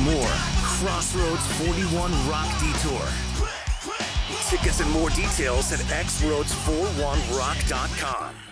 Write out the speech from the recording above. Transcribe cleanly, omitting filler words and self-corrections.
more. Crossroads 41 Rock Detour. Tickets and more details at xroads41rock.com.